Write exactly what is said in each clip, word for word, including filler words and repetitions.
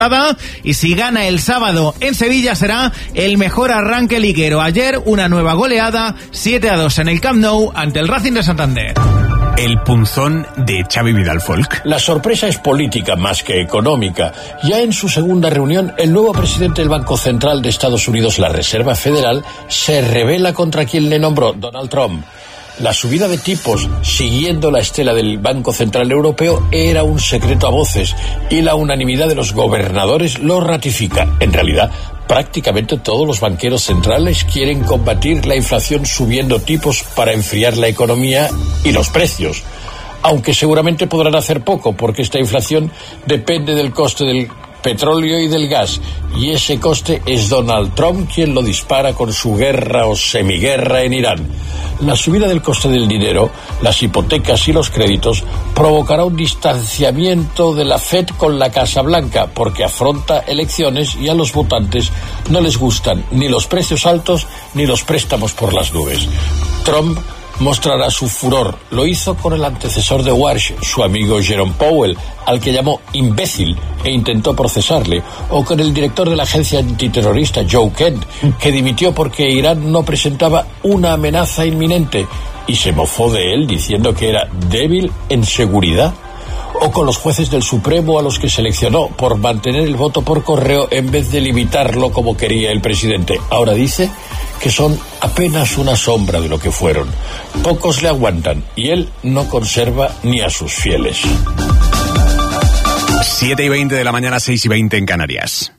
y si gana el sábado en Sevilla será el mejor arranque liguero. Ayer una nueva goleada, siete a dos en el Camp Nou ante el Racing de Santander. El punzón de Xavi Vidal Folk. La sorpresa es política más que económica. Ya en su segunda reunión, el nuevo presidente del Banco Central de Estados Unidos, la Reserva Federal, se rebela contra quien le nombró, Donald Trump. La subida de tipos, siguiendo la estela del Banco Central Europeo, era un secreto a voces y la unanimidad de los gobernadores lo ratifica. En realidad, prácticamente todos los banqueros centrales quieren combatir la inflación subiendo tipos para enfriar la economía y los precios. Aunque seguramente podrán hacer poco, porque esta inflación depende del coste del petróleo y del gas, y ese coste es Donald Trump quien lo dispara con su guerra o semiguerra en Irán. La subida del coste del dinero, las hipotecas y los créditos provocará un distanciamiento de la Fed con la Casa Blanca, porque afronta elecciones y a los votantes no les gustan ni los precios altos ni los préstamos por las nubes. Trump mostrará su furor. Lo hizo con el antecesor de Walsh, su amigo Jerome Powell, al que llamó imbécil e intentó procesarle, o con el director de la agencia antiterrorista Joe Kent, que dimitió porque Irán no presentaba una amenaza inminente y se mofó de él diciendo que era débil en seguridad. O con los jueces del Supremo a los que seleccionó por mantener el voto por correo en vez de limitarlo como quería el presidente. Ahora dice que son apenas una sombra de lo que fueron. Pocos le aguantan y él no conserva ni a sus fieles. siete y veinte de la mañana, seis y veinte en Canarias.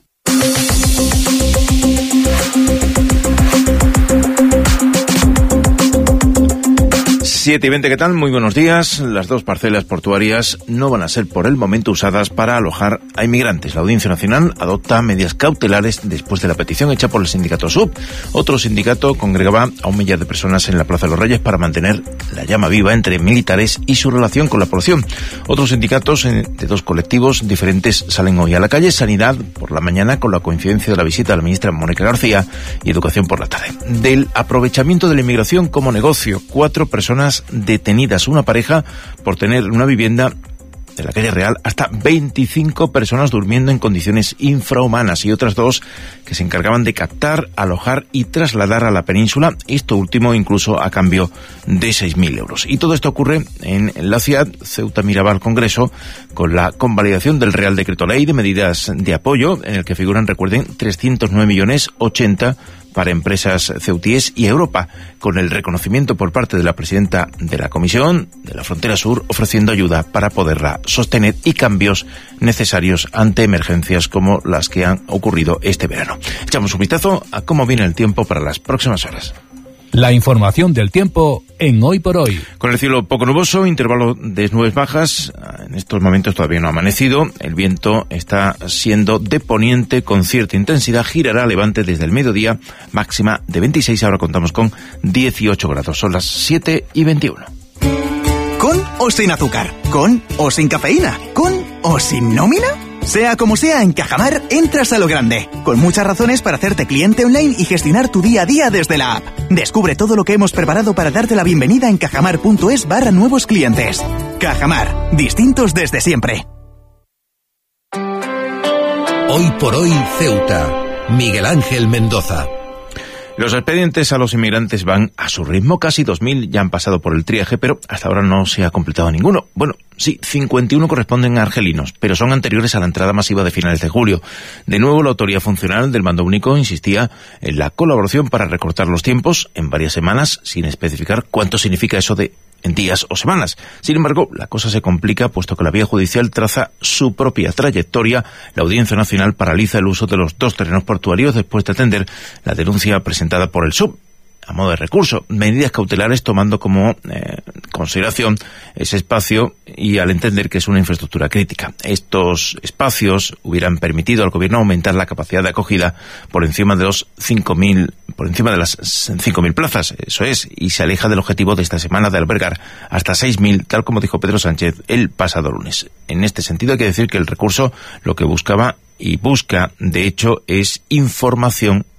siete y veinte, ¿qué tal? Muy buenos días. Las dos parcelas portuarias no van a ser por el momento usadas para alojar a inmigrantes. La Audiencia Nacional adopta medidas cautelares después de la petición hecha por el sindicato S U B. Otro sindicato congregaba a un millar de personas en la Plaza de los Reyes para mantener la llama viva entre militares y su relación con la población. Otros sindicatos de dos colectivos diferentes salen hoy a la calle. Sanidad por la mañana, con la coincidencia de la visita de la ministra Mónica García, y Educación por la tarde. Del aprovechamiento de la inmigración como negocio, cuatro personas detenidas, una pareja por tener una vivienda de la calle Real, hasta veinticinco personas durmiendo en condiciones infrahumanas y otras dos que se encargaban de captar, alojar y trasladar a la península, esto último incluso a cambio de seis mil euros. Y todo esto ocurre en la ciudad. Ceuta miraba al Congreso con la convalidación del Real Decreto Ley de medidas de apoyo, en el que figuran, recuerden, trescientos nueve millones ochenta para empresas ceutíes y Europa, con el reconocimiento por parte de la presidenta de la Comisión de la Frontera Sur, ofreciendo ayuda para poderla sostener y cambios necesarios ante emergencias como las que han ocurrido este verano. Echamos un vistazo a cómo viene el tiempo para las próximas horas. La información del tiempo en Hoy por Hoy. Con el cielo poco nuboso, intervalo de nubes bajas. En estos momentos todavía no ha amanecido. El viento está siendo de poniente con cierta intensidad. Girará a levante desde el mediodía, máxima de veintiséis. Ahora contamos con dieciocho grados. Son las siete y veintiuno. ¿Con o sin azúcar? ¿Con o sin cafeína? ¿Con o sin nómina? Sea como sea, en Cajamar entras a lo grande, con muchas razones para hacerte cliente online y gestionar tu día a día desde la app. Descubre todo lo que hemos preparado para darte la bienvenida en cajamar.es barra nuevos clientes. Cajamar, distintos desde siempre. Hoy por Hoy Ceuta, Miguel Ángel Mendoza. Los expedientes a los inmigrantes van a su ritmo. Casi dos mil ya han pasado por el triaje, pero hasta ahora no se ha completado ninguno. Bueno, sí, cincuenta y uno corresponden a argelinos, pero son anteriores a la entrada masiva de finales de julio. De nuevo, la autoridad funcional del Mando Único insistía en la colaboración para recortar los tiempos en varias semanas, sin especificar cuánto significa eso de en días o semanas. Sin embargo, la cosa se complica, puesto que la vía judicial traza su propia trayectoria. La Audiencia Nacional paraliza el uso de los dos terrenos portuarios después de atender la denuncia presentada por el S U B. A modo de recurso, medidas cautelares tomando como eh, consideración ese espacio y al entender que es una infraestructura crítica. Estos espacios hubieran permitido al gobierno aumentar la capacidad de acogida por encima de los cinco mil, por encima de las cinco mil plazas, eso es, y se aleja del objetivo de esta semana de albergar hasta seis mil, tal como dijo Pedro Sánchez el pasado lunes. En este sentido hay que decir que el recurso lo que buscaba y busca, de hecho, es información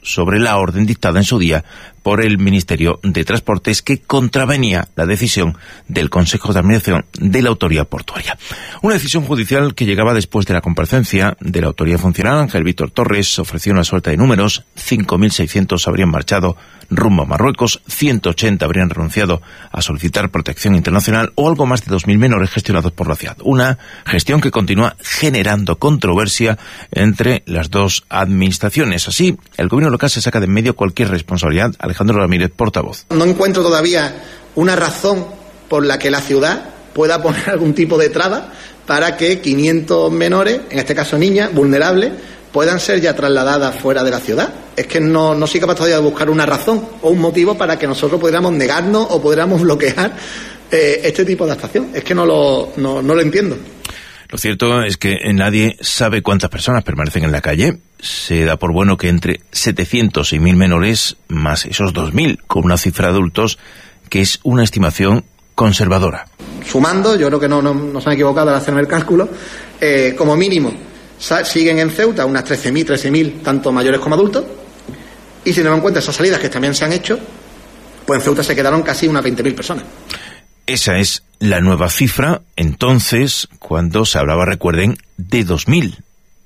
sobre la orden dictada en su día por el Ministerio de Transportes, que contravenía la decisión del Consejo de Administración de la Autoridad Portuaria. Una decisión judicial que llegaba después de la comparecencia de la autoridad funcional. Ángel Víctor Torres ofreció una suerte de números: cinco mil seiscientos habrían marchado rumbo a Marruecos, ciento ochenta habrían renunciado a solicitar protección internacional, o algo más de dos mil menores gestionados por la ciudad. Una gestión que continúa generando controversia entre las dos administraciones. Así, el gobierno local se saca de en medio cualquier responsabilidad. Alejandro Ramírez, portavoz. No encuentro todavía una razón por la que la ciudad pueda poner algún tipo de traba para que quinientos menores, en este caso niñas, vulnerables, puedan ser ya trasladadas fuera de la ciudad. Es que no, no soy capaz todavía de buscar una razón o un motivo para que nosotros pudiéramos negarnos o pudiéramos bloquear eh, este tipo de actuación. Es que no lo, no, no lo entiendo. Lo cierto es que nadie sabe cuántas personas permanecen en la calle. Se da por bueno que entre setecientos y mil menores, más esos dos mil, con una cifra de adultos que es una estimación conservadora. Sumando, yo creo que no, no, no se han equivocado al hacerme el cálculo, eh, como mínimo siguen en Ceuta unas trece mil, trece mil, tanto mayores como adultos, y si tenemos en cuenta esas salidas que también se han hecho, pues en Ceuta se quedaron casi unas veinte mil personas. Esa es la nueva cifra, entonces, cuando se hablaba, recuerden, de dos mil.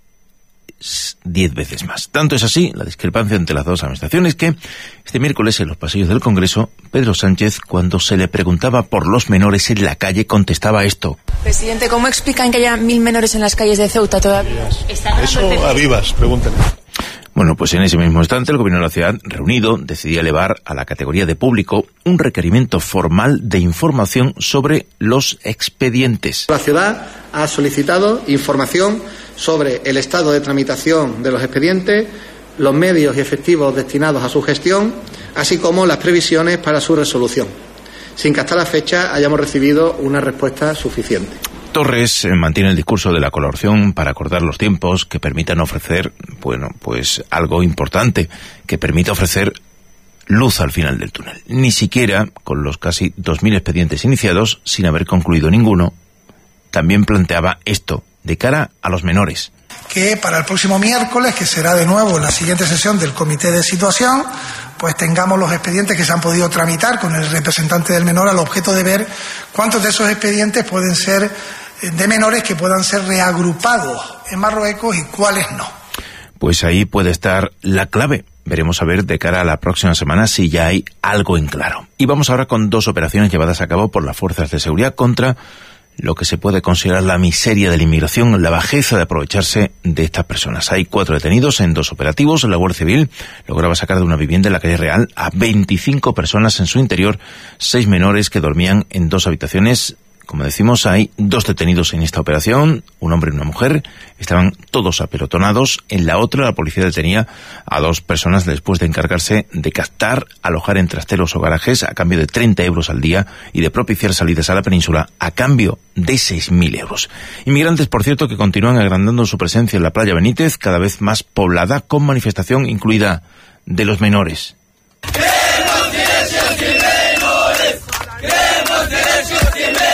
Diez veces más. Tanto es así la discrepancia entre las dos administraciones que este miércoles en los pasillos del Congreso, Pedro Sánchez, cuando se le preguntaba por los menores en la calle, contestaba esto. Presidente, ¿cómo explican que haya mil menores en las calles de Ceuta todavía? Eso a vivas, pregúntenle. Bueno, pues en ese mismo instante el gobierno de la ciudad, reunido, decidía elevar a la categoría de público un requerimiento formal de información sobre los expedientes. La ciudad ha solicitado información sobre el estado de tramitación de los expedientes, los medios y efectivos destinados a su gestión, así como las previsiones para su resolución, sin que hasta la fecha hayamos recibido una respuesta suficiente. Torres mantiene el discurso de la colaboración para acordar los tiempos que permitan ofrecer, bueno, pues algo importante, que permita ofrecer luz al final del túnel. Ni siquiera con los casi dos mil expedientes iniciados, sin haber concluido ninguno, también planteaba esto de cara a los menores. Que para el próximo miércoles, que será de nuevo la siguiente sesión del Comité de Situación, pues tengamos los expedientes que se han podido tramitar con el representante del menor, al objeto de ver cuántos de esos expedientes pueden ser de menores que puedan ser reagrupados en Marruecos y cuáles no. Pues ahí puede estar la clave. Veremos a ver de cara a la próxima semana si ya hay algo en claro. Y vamos ahora con dos operaciones llevadas a cabo por las fuerzas de seguridad contra lo que se puede considerar la miseria de la inmigración, la bajeza de aprovecharse de estas personas. Hay cuatro detenidos en dos operativos. La Guardia Civil lograba sacar de una vivienda en la calle Real a veinticinco personas en su interior, seis menores que dormían en dos habitaciones. Como decimos, hay dos detenidos en esta operación, un hombre y una mujer. Estaban todos apelotonados. En la otra, la policía detenía a dos personas después de encargarse de captar, alojar en trasteros o garajes a cambio de treinta euros al día y de propiciar salidas a la península a cambio de seis mil euros. Inmigrantes, por cierto, que continúan agrandando su presencia en la playa Benítez, cada vez más poblada, con manifestación incluida de los menores. ¡Queremos derechos y menores! ¡Queremos derechos y menores!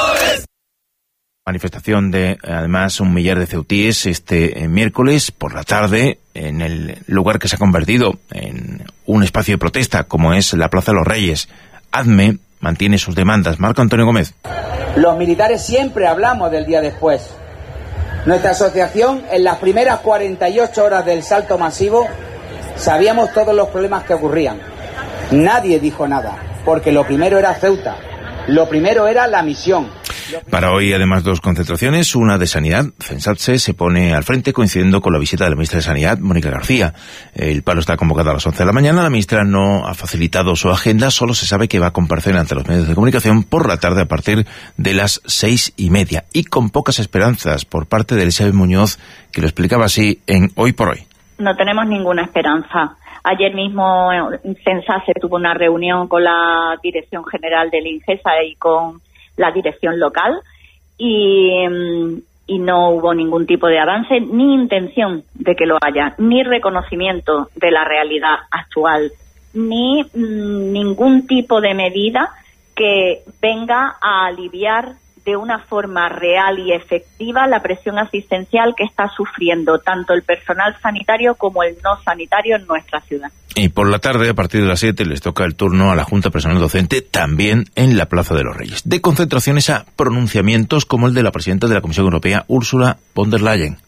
Manifestación de, además, un millar de ceutíes este eh, miércoles por la tarde en el lugar que se ha convertido en un espacio de protesta, como es la Plaza de los Reyes. ADME mantiene sus demandas. Marco Antonio Gómez. Los militares siempre hablamos del día después. Nuestra asociación, en las primeras cuarenta y ocho horas del salto masivo, sabíamos todos los problemas que ocurrían. Nadie dijo nada, porque lo primero era Ceuta. Lo primero era la misión. Para hoy, además, dos concentraciones, una de Sanidad. Censatse se pone al frente coincidiendo con la visita de la ministra de Sanidad, Mónica García. El paro está convocado a las once de la mañana. La ministra no ha facilitado su agenda, solo se sabe que va a comparecer ante los medios de comunicación por la tarde a partir de las seis y media. Y con pocas esperanzas por parte de Elizabeth Muñoz, que lo explicaba así en Hoy por Hoy. No tenemos ninguna esperanza. Ayer mismo Censatse tuvo una reunión con la Dirección General del INGESA y con la dirección local y, y no hubo ningún tipo de avance ni intención de que lo haya, ni reconocimiento de la realidad actual, ni mm, ningún tipo de medida que venga a aliviar de una forma real y efectiva la presión asistencial que está sufriendo tanto el personal sanitario como el no sanitario en nuestra ciudad. Y por la tarde, a partir de las siete, les toca el turno a la Junta Personal Docente, también en la Plaza de los Reyes. De concentraciones a pronunciamientos como el de la presidenta de la Comisión Europea, Ursula von der Leyen.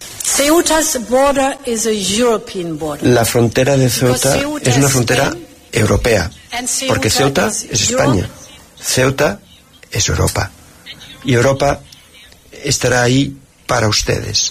La frontera de Ceuta es una frontera europea, porque Ceuta es España, Ceuta es Europa. Y Europa estará ahí para ustedes.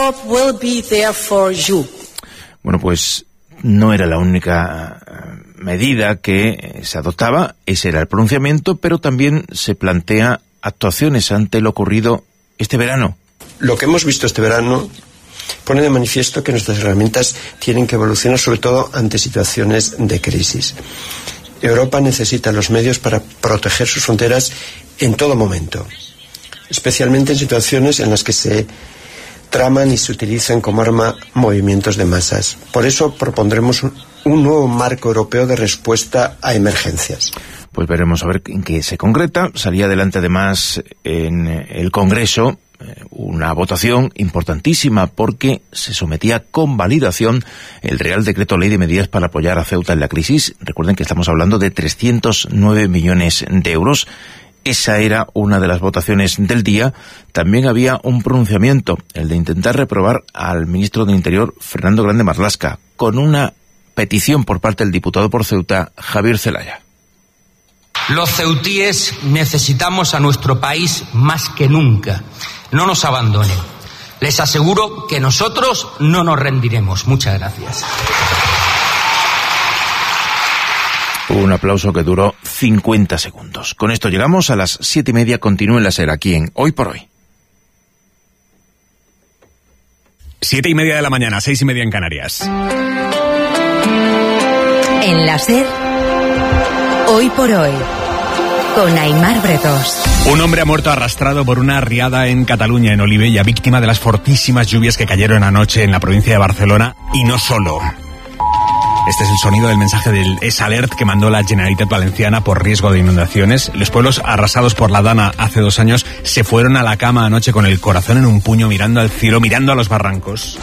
Bueno, pues no era la única medida que se adoptaba, ese era el pronunciamiento, pero también se plantea actuaciones ante lo ocurrido este verano. Lo que hemos visto este verano pone de manifiesto que nuestras herramientas tienen que evolucionar, sobre todo ante situaciones de crisis. Europa necesita los medios para proteger sus fronteras en todo momento, especialmente en situaciones en las que se traman y se utilizan como arma movimientos de masas. Por eso propondremos un, un nuevo marco europeo de respuesta a emergencias. Pues veremos a ver en qué se concreta. Salía adelante además en el Congreso una votación importantísima porque se sometía con validación el Real Decreto Ley de Medidas para apoyar a Ceuta en la crisis. Recuerden que estamos hablando de trescientos nueve millones de euros. Esa era una de las votaciones del día. También había un pronunciamiento, el de intentar reprobar al ministro de Interior, Fernando Grande Marlaska, con una petición por parte del diputado por Ceuta, Javier Zelaya. Los ceutíes necesitamos a nuestro país más que nunca. No nos abandonen. Les aseguro que nosotros no nos rendiremos. Muchas gracias. Un aplauso que duró cincuenta segundos. Con esto llegamos a las siete y media. Continúen la SER aquí en Hoy por Hoy. Siete y media de la mañana, seis y media en Canarias. En la SER, Hoy por Hoy, con Aimar Bretos. Un hombre ha muerto arrastrado por una riada en Cataluña, en Olivella, víctima de las fortísimas lluvias que cayeron anoche en la provincia de Barcelona, y no solo. Este es el sonido del mensaje del S Alert que mandó la Generalitat Valenciana por riesgo de inundaciones. Los pueblos arrasados por la Dana hace dos años se fueron a la cama anoche con el corazón en un puño, mirando al cielo, mirando a los barrancos.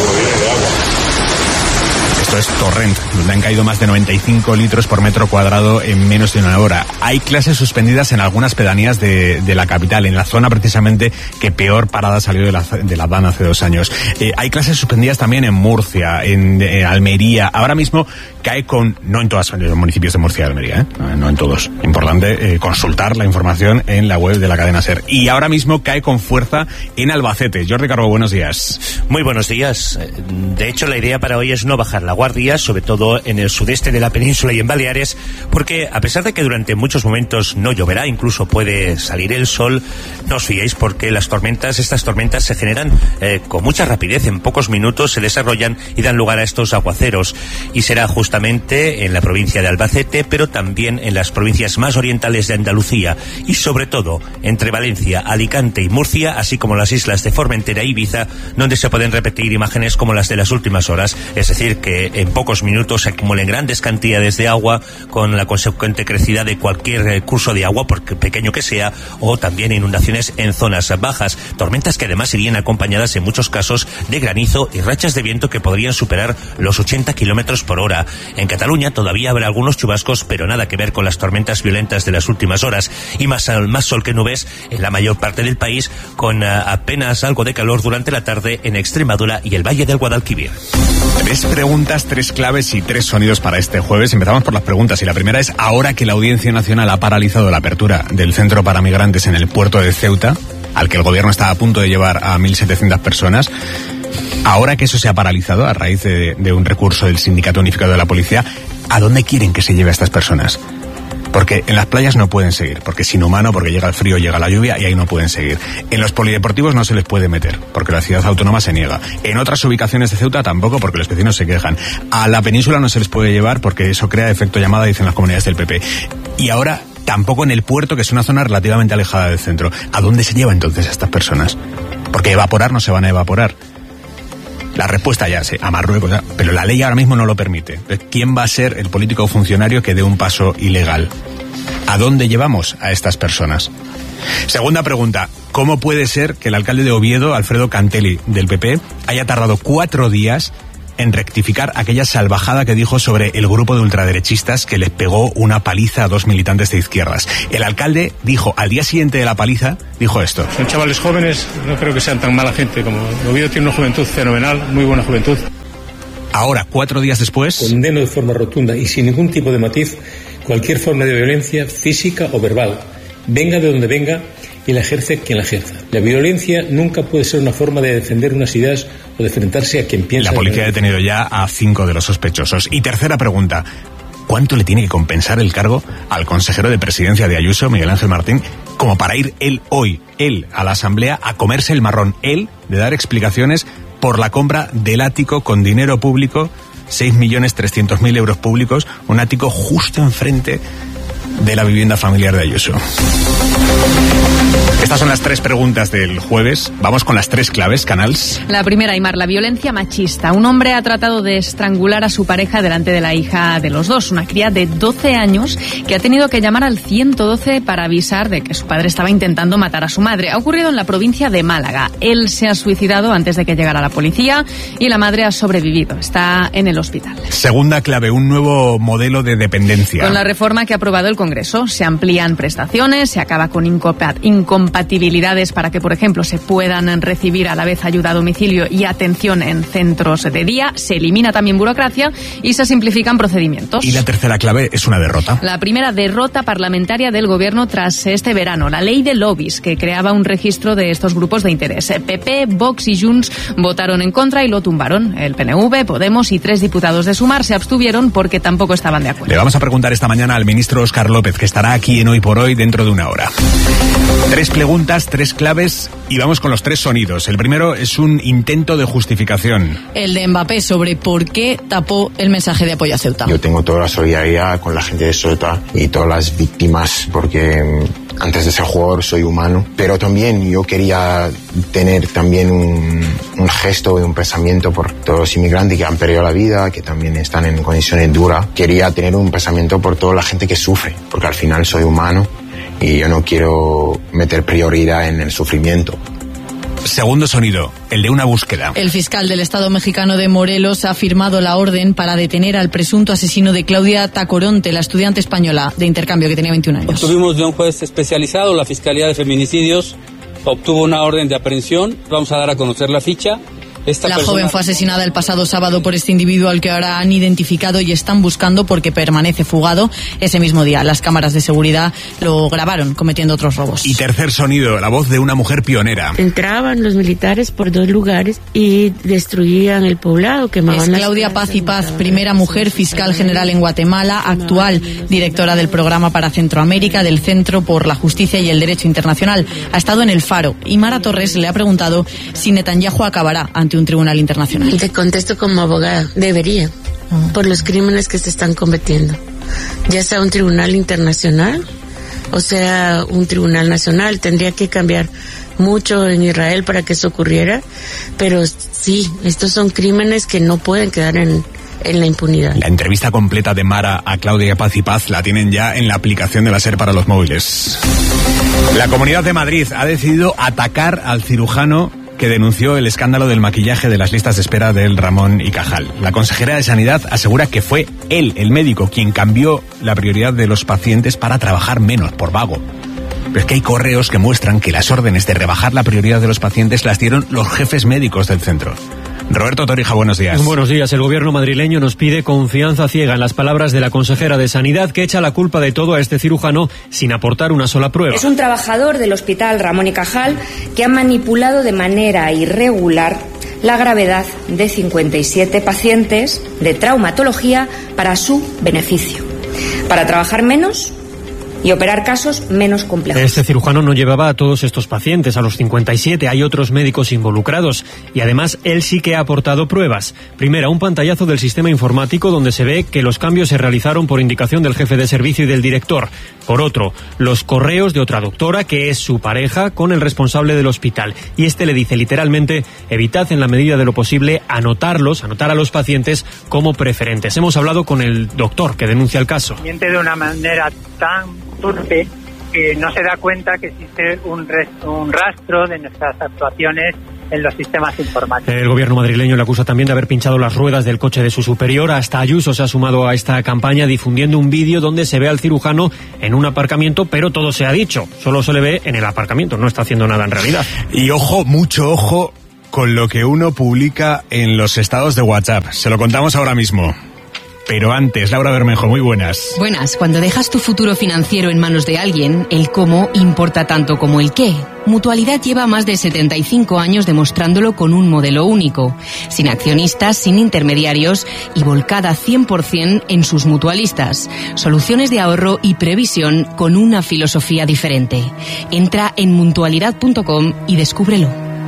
Esto es Torrent, donde han caído más de noventa y cinco litros por metro cuadrado en menos de una hora. Hay clases suspendidas en algunas pedanías de, de la capital, en la zona precisamente que peor parada salió de la, de la Dana hace dos años. Eh, hay clases suspendidas también en Murcia, en, en Almería. Ahora mismo cae con, no en todos los municipios de Murcia y Almería, ¿eh? no en todos. Importante eh, consultar la información en la web de la cadena SER. Y ahora mismo cae con fuerza en Albacete. Jordi Carbo, buenos días. Muy buenos días. De hecho, la idea para hoy es no bajar la guardia, sobre todo en el sudeste de la península y en Baleares, porque a pesar de que durante muchos momentos no lloverá, incluso puede salir el sol, no os fiéis porque las tormentas, estas tormentas se generan eh, con mucha rapidez, en pocos minutos se desarrollan y dan lugar a estos aguaceros, y será justamente en la provincia de Albacete, pero también en las provincias más orientales de Andalucía y sobre todo entre Valencia, Alicante y Murcia, así como las islas de Formentera e Ibiza, donde se pueden repetir imágenes como las de las últimas horas, es decir, que en pocos minutos se acumulen grandes cantidades de agua con la consecuente crecida de cualquier curso de agua, por pequeño que sea, o también inundaciones en zonas bajas. Tormentas que además irían acompañadas en muchos casos de granizo y rachas de viento que podrían superar los ochenta kilómetros por hora. En Cataluña todavía habrá algunos chubascos, pero nada que ver con las tormentas violentas de las últimas horas, y más, más sol que nubes en la mayor parte del país, con uh, apenas algo de calor durante la tarde en Extremadura y el Valle del Guadalquivir. Tres preguntas, tres claves y tres sonidos para este jueves. Empezamos por las preguntas, y la primera es: ahora que la Audiencia Nacional ha paralizado la apertura del centro para migrantes en el puerto de Ceuta, al que el gobierno está a punto de llevar a mil setecientas personas, ahora que eso se ha paralizado a raíz de, de un recurso del Sindicato Unificado de la Policía, ¿a dónde quieren que se lleve a estas personas? Porque en las playas no pueden seguir, porque es inhumano, porque llega el frío, llega la lluvia y ahí no pueden seguir. En los polideportivos no se les puede meter, porque la ciudad autónoma se niega. En otras ubicaciones de Ceuta tampoco, porque los vecinos se quejan. A la península no se les puede llevar porque eso crea efecto llamada, dicen las comunidades del P P. Y ahora tampoco en el puerto, que es una zona relativamente alejada del centro. ¿A dónde se lleva entonces a estas personas? Porque evaporar no se van a evaporar. La respuesta ya sé, a Marruecos, pero la ley ahora mismo no lo permite. ¿Quién va a ser el político o funcionario que dé un paso ilegal? ¿A dónde llevamos a estas personas? Segunda pregunta. ¿Cómo puede ser que el alcalde de Oviedo, Alfredo Cantelli, del P P, haya tardado cuatro días en rectificar aquella salvajada que dijo sobre el grupo de ultraderechistas que les pegó una paliza a dos militantes de izquierdas? El alcalde dijo, al día siguiente de la paliza, dijo esto. Son chavales jóvenes, no creo que sean tan mala gente como Oviedo tiene una juventud fenomenal, muy buena juventud. Ahora, cuatro días después... Condeno de forma rotunda y sin ningún tipo de matiz cualquier forma de violencia física o verbal, venga de donde venga y la ejerce quien la ejerza. La violencia nunca puede ser una forma de defender unas ideas o de enfrentarse a quien piensa. La policía ha detenido ya a cinco de los sospechosos. Y tercera pregunta. ¿Cuánto le tiene que compensar el cargo al consejero de presidencia de Ayuso, Miguel Ángel Martín, como para ir él hoy, él, a la Asamblea a comerse el marrón, él, de dar explicaciones por la compra del ático con dinero público, seis millones trescientos mil euros públicos, un ático justo enfrente de la vivienda familiar de Ayuso? Estas son las tres preguntas del jueves. Vamos con las tres claves, Canals. La primera, Aimar, la violencia machista. Un hombre ha tratado de estrangular a su pareja delante de la hija de los dos, una cría de doce años que ha tenido que llamar al ciento doce para avisar de que su padre estaba intentando matar a su madre. Ha ocurrido en la provincia de Málaga. Él se ha suicidado antes de que llegara la policía y la madre ha sobrevivido. Está en el hospital. Segunda clave, un nuevo modelo de dependencia. Con la reforma que ha aprobado el Congreso, se amplían prestaciones, se acaba con incompatibilidades para que, por ejemplo, se puedan recibir a la vez ayuda a domicilio y atención en centros de día, se elimina también burocracia y se simplifican procedimientos. Y la tercera clave es una derrota. La primera derrota parlamentaria del Gobierno tras este verano, la ley de lobbies, que creaba un registro de estos grupos de interés. P P, Vox y Junts votaron en contra y lo tumbaron. El P N V, Podemos y tres diputados de Sumar se abstuvieron porque tampoco estaban de acuerdo. Le vamos a preguntar esta mañana al ministro Óscar López, que estará aquí en Hoy por Hoy dentro de una hora. Tres preguntas, tres claves y vamos con los tres sonidos. El primero es un intento de justificación. El de Mbappé sobre por qué tapó el mensaje de apoyo a Ceuta. Yo tengo toda la solidaridad con la gente de Ceuta y todas las víctimas porque antes de ser jugador soy humano, pero también yo quería tener también un, un gesto y un pensamiento por todos los inmigrantes que han perdido la vida, que también están en condiciones duras. Quería tener un pensamiento por toda la gente que sufre, porque al final soy humano y yo no quiero meter prioridad en el sufrimiento. Segundo sonido, el de una búsqueda. El fiscal del Estado mexicano de Morelos ha firmado la orden para detener al presunto asesino de Claudia Tacoronte, la estudiante española de intercambio que tenía veintiún años. Obtuvimos de un juez especializado, la Fiscalía de Feminicidios obtuvo una orden de aprehensión. Vamos a dar a conocer la ficha. Esta la persona... joven fue asesinada el pasado sábado por este individuo al que ahora han identificado y están buscando porque permanece fugado. Ese mismo día las cámaras de seguridad lo grabaron cometiendo otros robos. Y tercer sonido, la voz de una mujer pionera. Entraban los militares por dos lugares y destruían el poblado, quemaban. Es Claudia Paz y Paz, primera mujer fiscal general en Guatemala, actual directora del programa para Centroamérica del Centro por la Justicia y el Derecho Internacional. Ha estado en El Faro y Mara Torres le ha preguntado si Netanyahu acabará ante un tribunal internacional. Te contesto como abogada, debería, uh-huh. por los crímenes que se están cometiendo, ya sea un tribunal internacional o sea un tribunal nacional. Tendría que cambiar mucho en Israel para que eso ocurriera, pero sí, estos son crímenes que no pueden quedar en en la impunidad. La entrevista completa de Mara a Claudia Paz y Paz la tienen ya en la aplicación de la SER para los móviles. La Comunidad de Madrid ha decidido atacar al cirujano que denunció el escándalo del maquillaje de las listas de espera del Ramón y Cajal. La consejera de Sanidad asegura que fue él, el médico, quien cambió la prioridad de los pacientes para trabajar menos, por vago. Pero es que hay correos que muestran que las órdenes de rebajar la prioridad de los pacientes las dieron los jefes médicos del centro. Roberto Torija, buenos días. Buenos días. El gobierno madrileño nos pide confianza ciega en las palabras de la consejera de Sanidad, que echa la culpa de todo a este cirujano sin aportar una sola prueba. Es un trabajador del Hospital Ramón y Cajal que ha manipulado de manera irregular la gravedad de cincuenta y siete pacientes de traumatología para su beneficio, para trabajar menos y operar casos menos complejos. Este cirujano no llevaba a todos estos pacientes, a los cincuenta y siete. Hay otros médicos involucrados y además él sí que ha aportado pruebas. Primera, un pantallazo del sistema informático donde se ve que los cambios se realizaron por indicación del jefe de servicio y del director. Por otro, los correos de otra doctora que es su pareja con el responsable del hospital. Y este le dice literalmente: evitad en la medida de lo posible anotarlos, anotar a los pacientes como preferentes. Hemos hablado con el doctor que denuncia el caso. Miente de una manera tan torpe que no se da cuenta que existe un, res, un rastro de nuestras actuaciones en los sistemas informáticos. El gobierno madrileño le acusa también de haber pinchado las ruedas del coche de su superior. Hasta Ayuso se ha sumado a esta campaña difundiendo un vídeo donde se ve al cirujano en un aparcamiento, pero todo se ha dicho. Solo se le ve en el aparcamiento, no está haciendo nada en realidad. Y ojo, mucho ojo con lo que uno publica en los estados de WhatsApp. Se lo contamos ahora mismo. Pero antes, Laura Bermejo, muy buenas. Buenas. Cuando dejas tu futuro financiero en manos de alguien, el cómo importa tanto como el qué. Mutualidad lleva más de setenta y cinco años demostrándolo con un modelo único, sin accionistas, sin intermediarios y volcada cien por ciento en sus mutualistas. Soluciones de ahorro y previsión con una filosofía diferente. Entra en mutualidad punto com y descúbrelo.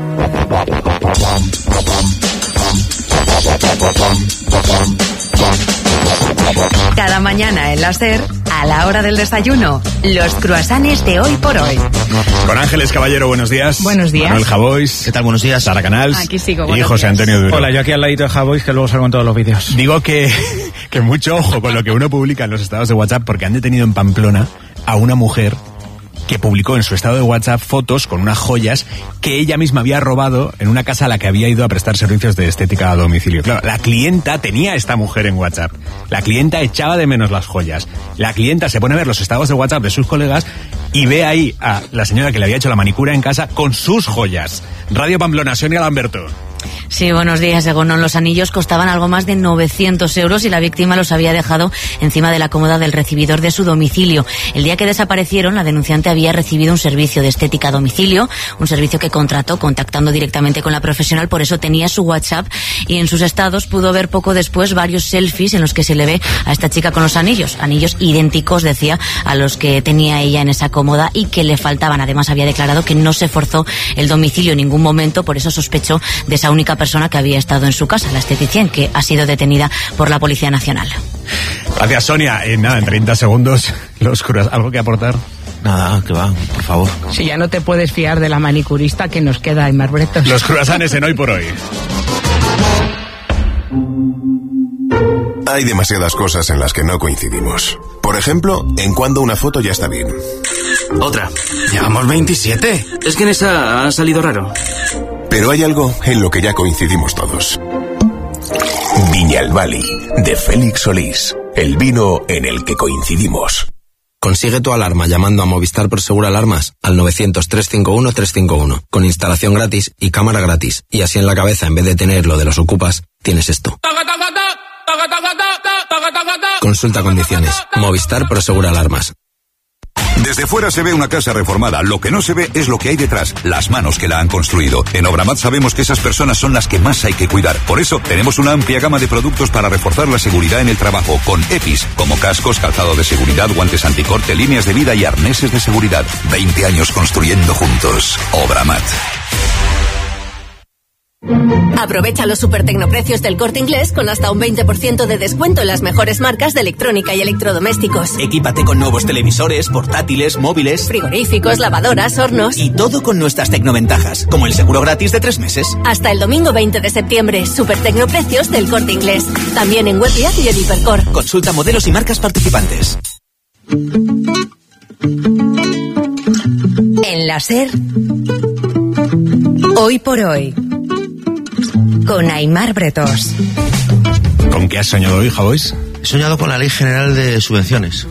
Cada mañana en la SER, a la hora del desayuno, los cruasanes de Hoy por Hoy. Con Ángeles Caballero, buenos días. Buenos días. Manuel Javois. ¿Qué tal? Buenos días. Sara Canals. Aquí sigo. Y José días. Antonio Duro. Hola, yo aquí al ladito de Javois, que luego salgo en todos los vídeos. Digo que, que mucho ojo con lo que uno publica en los estados de WhatsApp, porque han detenido en Pamplona a una mujer que publicó en su estado de WhatsApp fotos con unas joyas que ella misma había robado en una casa a la que había ido a prestar servicios de estética a domicilio. Claro, la clienta tenía a esta mujer en WhatsApp. La clienta echaba de menos las joyas. La clienta se pone a ver los estados de WhatsApp de sus colegas y ve ahí a la señora que le había hecho la manicura en casa con sus joyas. Radio Pamplona, Sonia Lamberto. Sí, buenos días. Según los anillos costaban algo más de novecientos euros y la víctima los había dejado encima de la cómoda del recibidor de su domicilio. El día que desaparecieron, la denunciante había recibido un servicio de estética a domicilio, un servicio que contrató contactando directamente con la profesional, por eso tenía su WhatsApp y en sus estados pudo ver poco después varios selfies en los que se le ve a esta chica con los anillos, anillos idénticos, decía, a los que tenía ella en esa cómoda y que le faltaban. Además, había declarado que no se forzó el domicilio en ningún momento, por eso sospechó de esa única persona que había estado en su casa, la esteticien, que ha sido detenida por la Policía Nacional. Gracias, Sonia. En nada, en treinta segundos, los curas, ¿algo que aportar? Nada, que va, por favor. Si ya no te puedes fiar de la manicurista que nos queda en Marbretos. Los cruasanes en Hoy por Hoy. Hay demasiadas cosas en las que no coincidimos. Por ejemplo, en cuándo una foto ya está bien. Otra. Llevamos veintisiete. Es que en esa ha salido raro. Pero hay algo en lo que ya coincidimos todos. Viñalbali, de Félix Solís. El vino en el que coincidimos. Consigue tu alarma llamando a Movistar Prosegur Alarmas al novecientos, trescientos cincuenta y uno, trescientos cincuenta y uno, con instalación gratis y cámara gratis. Y así en la cabeza, en vez de tener lo de los ocupas, tienes esto. Consulta condiciones. Movistar Prosegur Alarmas. Desde fuera se ve una casa reformada, lo que no se ve es lo que hay detrás, las manos que la han construido. En Obramat sabemos que esas personas son las que más hay que cuidar. Por eso tenemos una amplia gama de productos para reforzar la seguridad en el trabajo, con EPIs, como cascos, calzado de seguridad, guantes anticorte, líneas de vida y arneses de seguridad. veinte años construyendo juntos. Obramat. Aprovecha los super tecnoprecios del Corte Inglés con hasta un veinte por ciento de descuento en las mejores marcas de electrónica y electrodomésticos. Equípate con nuevos televisores, portátiles, móviles, frigoríficos, lavadoras, hornos. Y todo con nuestras tecnoventajas, como el seguro gratis de tres meses. Hasta el domingo veinte de septiembre, super tecnoprecios del Corte Inglés. También en Web y app y en Hipercor. Consulta modelos y marcas participantes. En la SER, Hoy por Hoy, con Aimar Bretos. ¿Con qué has soñado hoy, Javois? He soñado con la Ley General de Subvenciones.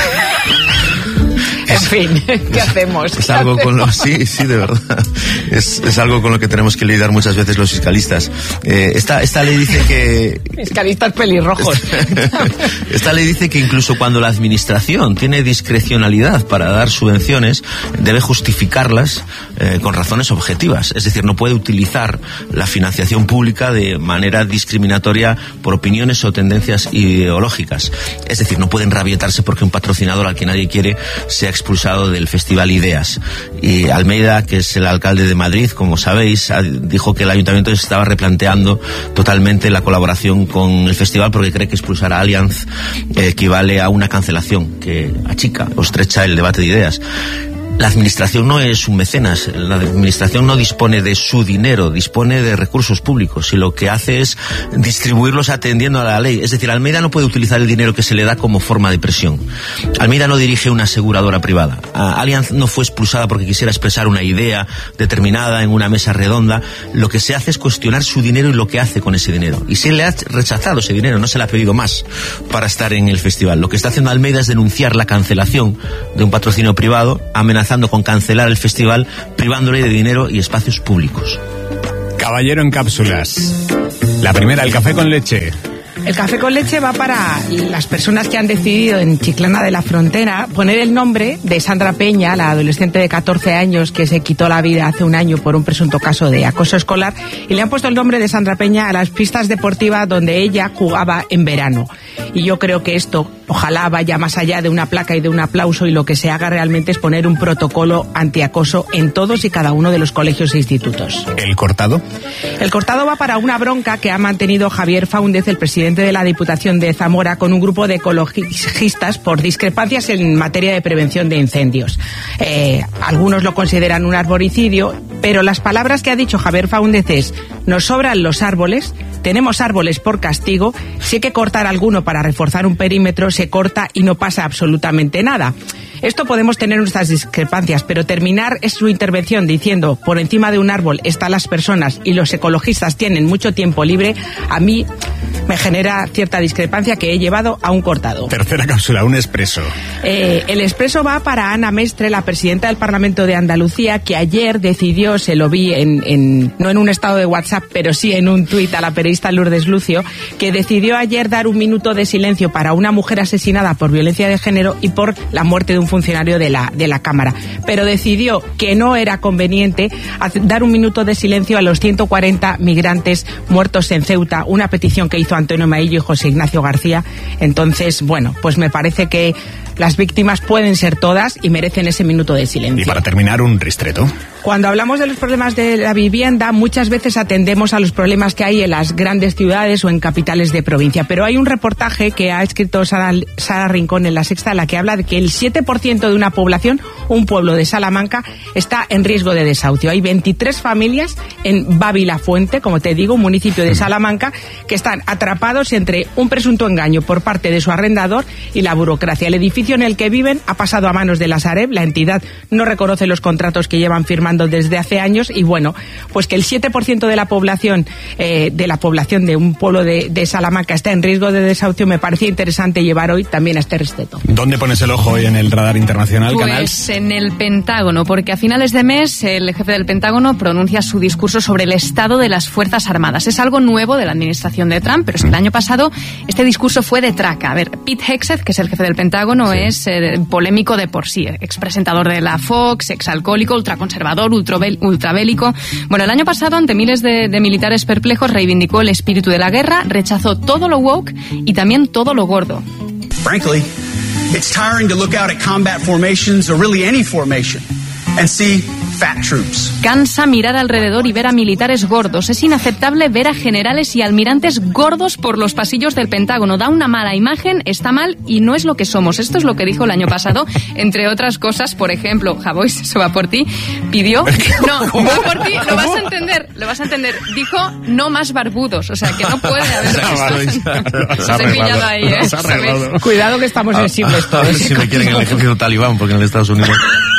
En fin, ¿qué hacemos? Es algo con lo, sí, sí, de verdad. Es, es algo con lo que tenemos que lidiar muchas veces los fiscalistas. Eh, esta, esta ley dice que... Fiscalistas pelirrojos. Esta, esta ley dice que incluso cuando la administración tiene discrecionalidad para dar subvenciones, debe justificarlas eh, con razones objetivas. Es decir, no puede utilizar la financiación pública de manera discriminatoria por opiniones o tendencias ideológicas. Es decir, no puede enrabietarse porque un patrocinador al que nadie quiere sea expulsado del Festival Ideas. Y Almeida, que es el alcalde de Madrid, como sabéis, dijo que el ayuntamiento estaba replanteando totalmente la colaboración con el festival porque cree que expulsar a Allianz eh, equivale a una cancelación que achica o estrecha el debate de ideas. La administración no es un mecenas, la administración no dispone de su dinero, dispone de recursos públicos y lo que hace es distribuirlos atendiendo a la ley. Es decir, Almeida no puede utilizar el dinero que se le da como forma de presión. Almeida no dirige una aseguradora privada. Allianz no fue expulsada porque quisiera expresar una idea determinada en una mesa redonda. Lo que se hace es cuestionar su dinero y lo que hace con ese dinero. Y se le ha rechazado ese dinero, no se le ha pedido más para estar en el festival. Lo que está haciendo Almeida es denunciar la cancelación de un patrocinio privado, amenazando con cancelar el festival, privándole de dinero y espacios públicos. Caballero en cápsulas. La primera, el café con leche. El café con leche va para las personas que han decidido en Chiclana de la Frontera poner el nombre de Sandra Peña, la adolescente de catorce años que se quitó la vida hace un año por un presunto caso de acoso escolar, y le han puesto el nombre de Sandra Peña a las pistas deportivas donde ella jugaba en verano. Y yo creo que esto ojalá vaya más allá de una placa y de un aplauso, y lo que se haga realmente es poner un protocolo antiacoso en todos y cada uno de los colegios e institutos. ¿El cortado? El cortado va para una bronca que ha mantenido Javier Fáundez, el presidente de la Diputación de Zamora, con un grupo de ecologistas por discrepancias en materia de prevención de incendios. Eh, algunos lo consideran un arboricidio, pero las palabras que ha dicho Javier Fáundez es: nos sobran los árboles, tenemos árboles por castigo, si hay que cortar alguno para reforzar un perímetro, se corta y no pasa absolutamente nada. Esto podemos tener nuestras discrepancias, pero terminar es su intervención diciendo por encima de un árbol están las personas y los ecologistas tienen mucho tiempo libre, a mí me genera cierta discrepancia que he llevado a un cortado. Tercera cápsula, un expreso. Eh, el expreso va para Ana Mestre, la presidenta del Parlamento de Andalucía, que ayer decidió, se lo vi en, en no en un estado de WhatsApp, pero sí en un tuit a la periodista Lourdes Lucio, que decidió ayer dar un minuto de silencio para una mujer asesinada por violencia de género y por la muerte de un funcionario de la, de la Cámara. Pero decidió que no era conveniente dar un minuto de silencio a los ciento cuarenta migrantes muertos en Ceuta, una petición que hizo Antonio Maillo y José Ignacio García. Entonces, bueno, pues me parece que las víctimas pueden ser todas y merecen ese minuto de silencio. Y para terminar, un ristreto. Cuando hablamos de los problemas de la vivienda, muchas veces atendemos a los problemas que hay en las grandes ciudades o en capitales de provincia. Pero hay un reportaje que ha escrito Sara, Sara Rincón en La Sexta, en la que habla de que el siete por ciento de una población, un pueblo de Salamanca, está en riesgo de desahucio. Hay veintitrés familias en Babilafuente, como te digo, un municipio de Salamanca, que están atrapados entre un presunto engaño por parte de su arrendador y la burocracia. El edificio en el que viven ha pasado a manos de la Sareb, la entidad no reconoce los contratos que llevan firmando desde hace años, y bueno, pues que el siete por ciento de la población eh, de la población de un pueblo de, de Salamanca está en riesgo de desahucio, me parecía interesante llevar hoy también a este respeto. ¿Dónde pones el ojo hoy en el radar internacional, pues Canal? En el Pentágono, porque a finales de mes el jefe del Pentágono pronuncia su discurso sobre el estado de las Fuerzas Armadas. Es algo nuevo de la administración de Trump, pero es que el año pasado este discurso fue de traca. A ver, Pete Hegseth, que es el jefe del Pentágono, sí. es eh, polémico de por sí, expresentador de la Fox, exalcohólico, ultraconservador, ultrabélico. Bueno, el año pasado, ante miles de, de militares perplejos, reivindicó el espíritu de la guerra, rechazó todo lo woke y también todo lo gordo. Frankly, it's tiring to look out at combat formations or really any formation and see fat troops. Cansa mirar alrededor y ver a militares gordos. Es inaceptable ver a generales y almirantes gordos por los pasillos del Pentágono. Da una mala imagen, está mal y no es lo que somos. Esto es lo que dijo el año pasado. Entre otras cosas, por ejemplo, Javois, eso va por ti, pidió... No, va por ti, lo vas a entender, lo vas a entender. Dijo no más barbudos, o sea, que no puede haber... Se ha arreglado ahí, ¿eh? Se ha arreglado. Cuidado que estamos sensibles todos. A ver si me quieren el ejército talibán, porque en los Estados Unidos...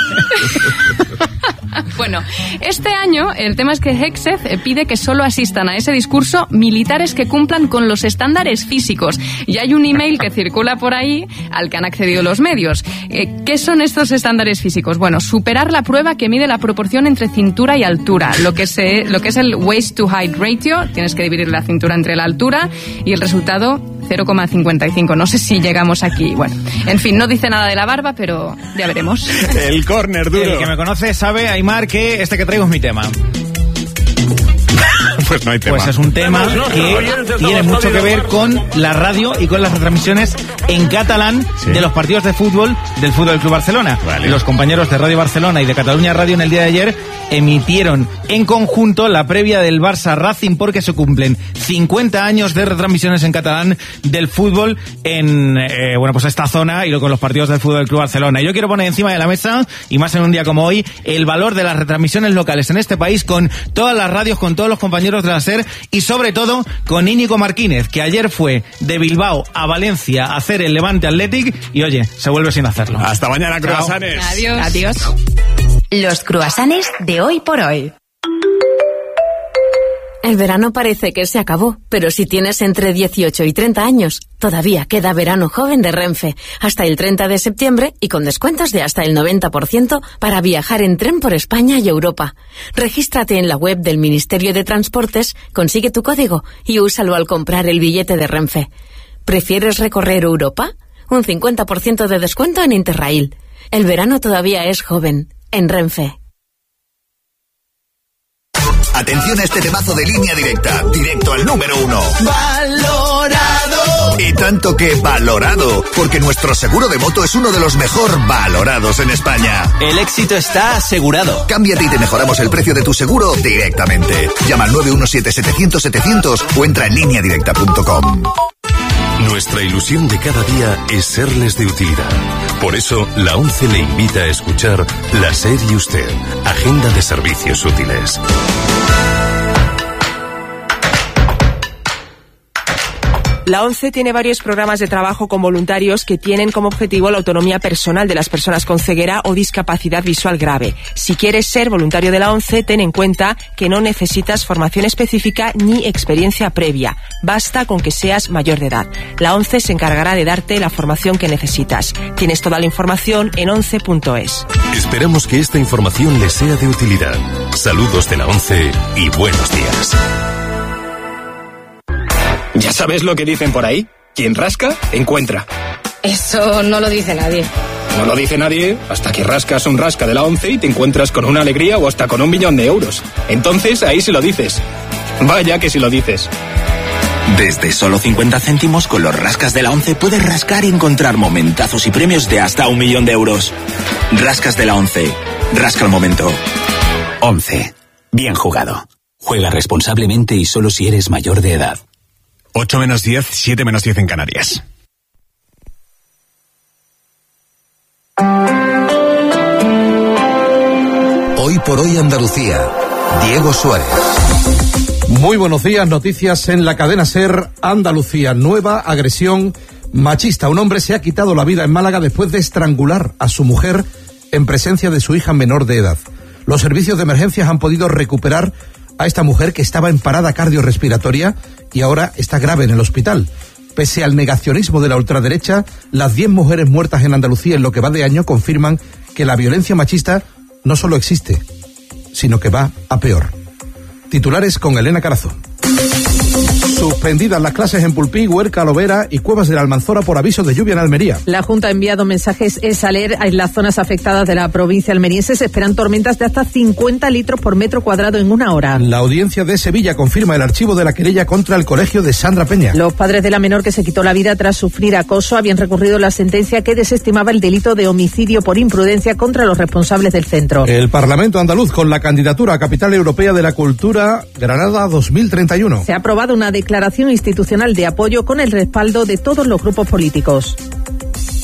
Bueno, este año el tema es que Hegseth pide que solo asistan a ese discurso militares que cumplan con los estándares físicos. Y hay un email que circula por ahí al que han accedido los medios. Eh, ¿Qué son estos estándares físicos? Bueno, superar la prueba que mide la proporción entre cintura y altura, lo que, se, lo que es el waist to height ratio. Tienes que dividir la cintura entre la altura y el resultado cero coma cincuenta y cinco. No sé si llegamos aquí. Bueno, en fin, no dice nada de la barba, pero ya veremos. El córner duro. El que me conoce sabe, Aymar, que este que traigo es mi tema. Pues no hay tema. Pues es un tema que tiene mucho que ver con la radio y con las retransmisiones en catalán sí. de los partidos de fútbol del Fútbol Club Barcelona. Vale. Los compañeros de Radio Barcelona y de Cataluña Radio en el día de ayer emitieron en conjunto la previa del Barça Racing porque se cumplen cincuenta años de retransmisiones en catalán del fútbol en eh, bueno pues esta zona y con los partidos del Fútbol Club Barcelona. Yo quiero poner encima de la mesa, y más en un día como hoy, el valor de las retransmisiones locales en este país con todas las radios, con todos los compañeros de la SER y sobre todo con Íñigo Martínez, que ayer fue de Bilbao a Valencia a hacer el Levante Athletic y oye, se vuelve sin hacerlo. Hasta mañana, cruasanes. Adiós. Adiós. Los cruasanes de hoy por hoy. El verano parece que se acabó, pero si tienes entre dieciocho y treinta años, todavía queda verano joven de Renfe, hasta el treinta de septiembre y con descuentos de hasta el noventa por ciento para viajar en tren por España y Europa. Regístrate en la web del Ministerio de Transportes, consigue tu código y úsalo al comprar el billete de Renfe. ¿Prefieres recorrer Europa? Un cincuenta por ciento de descuento en Interrail. El verano todavía es joven, en Renfe. Atención a este temazo de Línea Directa, directo al número uno. ¡Valorado! Y tanto que valorado, porque nuestro seguro de moto es uno de los mejor valorados en España. El éxito está asegurado. Cámbiate y te mejoramos el precio de tu seguro directamente. Llama al nueve uno siete setecientos setecientos o entra en línea directa punto com. Nuestra ilusión de cada día es serles de utilidad. Por eso, la ONCE le invita a escuchar La SER y Usted, Agenda de Servicios Útiles. La ONCE tiene varios programas de trabajo con voluntarios que tienen como objetivo la autonomía personal de las personas con ceguera o discapacidad visual grave. Si quieres ser voluntario de la ONCE, ten en cuenta que no necesitas formación específica ni experiencia previa. Basta con que seas mayor de edad. La ONCE se encargará de darte la formación que necesitas. Tienes toda la información en once punto es. Esperamos que esta información les sea de utilidad. Saludos de la ONCE y buenos días. ¿Ya sabes lo que dicen por ahí? Quien rasca, encuentra. Eso no lo dice nadie. No lo dice nadie hasta que rascas un rasca de la ONCE y te encuentras con una alegría o hasta con un millón de euros. Entonces ahí sí lo dices. Vaya que sí lo dices. Desde solo cincuenta céntimos con los rascas de la ONCE puedes rascar y encontrar momentazos y premios de hasta un millón de euros. Rascas de la ONCE. Rasca el momento. ONCE. Bien jugado. Juega responsablemente y solo si eres mayor de edad. ocho menos diez, siete menos diez en Canarias. Hoy por hoy Andalucía. Diego Suárez. Muy buenos días, noticias en la cadena SER Andalucía. Nueva agresión machista. Un hombre se ha quitado la vida en Málaga después de estrangular a su mujer en presencia de su hija menor de edad. Los servicios de emergencias han podido recuperar a esta mujer que estaba en parada cardiorrespiratoria y ahora está grave en el hospital. Pese al negacionismo de la ultraderecha, las diez mujeres muertas en Andalucía en lo que va de año confirman que la violencia machista no solo existe, sino que va a peor. Titulares con Elena Carazo. Suspendidas las clases en Pulpí, Huerca, Lovera y Cuevas de la Almanzora por aviso de lluvia en Almería. La Junta ha enviado mensajes S-Aler en las zonas afectadas de la provincia almeriense. Se esperan tormentas de hasta cincuenta litros por metro cuadrado en una hora. La audiencia de Sevilla confirma el archivo de la querella contra el colegio de Sandra Peña. Los padres de la menor que se quitó la vida tras sufrir acoso habían recurrido la sentencia que desestimaba el delito de homicidio por imprudencia contra los responsables del centro. El Parlamento andaluz con la candidatura a Capital Europea de la Cultura Granada dos mil treinta y uno. Se ha aprobado una declaración institucional de apoyo con el respaldo de todos los grupos políticos.